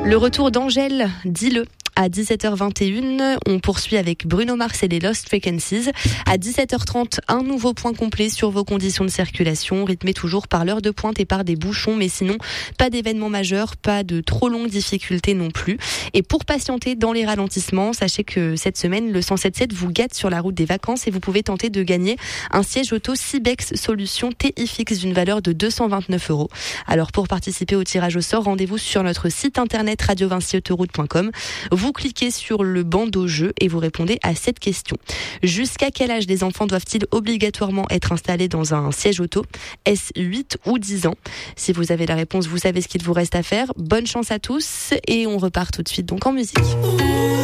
Le retour d'Angèle, dis-le. À 17h21, on poursuit avec Bruno Mars et les Lost Frequencies. À 17h30, un nouveau point complet sur vos conditions de circulation, rythmé toujours par l'heure de pointe et par des bouchons, mais sinon, pas d'événements majeurs, pas de trop longues difficultés non plus. Et pour patienter dans les ralentissements, sachez que cette semaine, le 107.7 vous gâte sur la route des vacances et vous pouvez tenter de gagner un siège auto Cibex Solution TI-Fix d'une valeur de 229 €. Alors pour participer au tirage au sort, rendez-vous sur notre site internet radiovincyautoroute.com. Vous cliquez sur le bandeau jeu et vous répondez à cette question. Jusqu'à quel âge les enfants doivent-ils obligatoirement être installés dans un siège auto ? Est-ce 8 ou 10 ans ? Si vous avez la réponse, vous savez ce qu'il vous reste à faire. Bonne chance à tous et on repart tout de suite donc en musique.